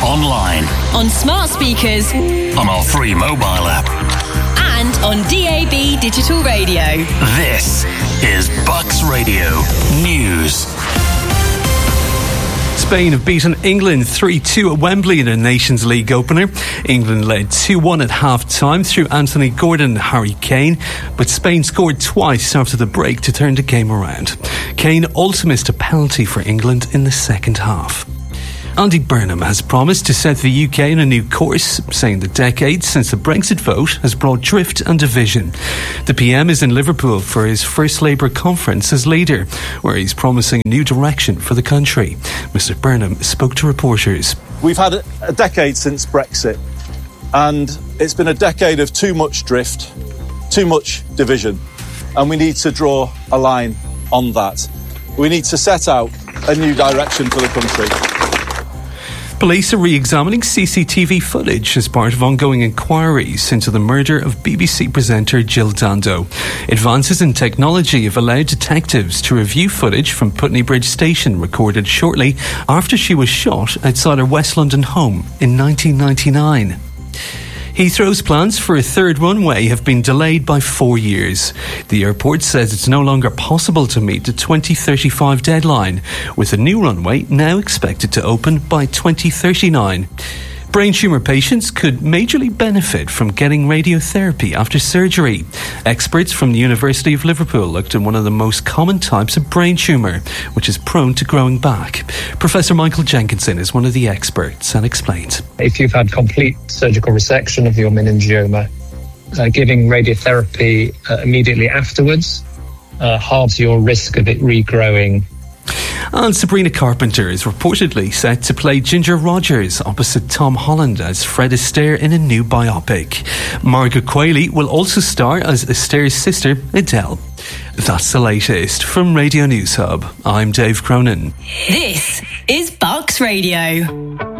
online, on smart speakers, on our free mobile app, and on DAB digital radio. This is Bucks Radio News. Spain have beaten England 3-2 at Wembley in a Nations League opener. England led 2-1 at half-time through Anthony Gordon and Harry Kane, but Spain scored twice after the break to turn the game around. Kane also missed a penalty for England in the second half. Andy Burnham has promised to set the UK in a new course, saying the decade since the Brexit vote has brought drift and division. The PM is in Liverpool for his first Labour conference as leader, where he's promising a new direction for the country. Mr Burnham spoke to reporters. We've had a decade since Brexit, and it's been a decade of too much drift, too much division, and we need to draw a line on that. We need to set out a new direction for the country. Police are re-examining CCTV footage as part of ongoing inquiries into the murder of BBC presenter Jill Dando. Advances in technology have allowed detectives to review footage from Putney Bridge Station recorded shortly after she was shot outside her West London home in 1999. Heathrow's plans for a third runway have been delayed by 4 years. The airport says it's no longer possible to meet the 2035 deadline, with a new runway now expected to open by 2039. Brain tumour patients could majorly benefit from getting radiotherapy after surgery. Experts from the University of Liverpool looked at one of the most common types of brain tumour, which is prone to growing back. Professor Michael Jenkinson is one of the experts and explains. If you've had complete surgical resection of your meningioma, giving radiotherapy immediately afterwards halves your risk of it regrowing. And Sabrina Carpenter is reportedly set to play Ginger Rogers opposite Tom Holland as Fred Astaire in a new biopic. Margaret Qualley will also star as Astaire's sister, Adele. That's the latest from Radio News Hub. I'm Dave Cronin. This is Bucks Radio.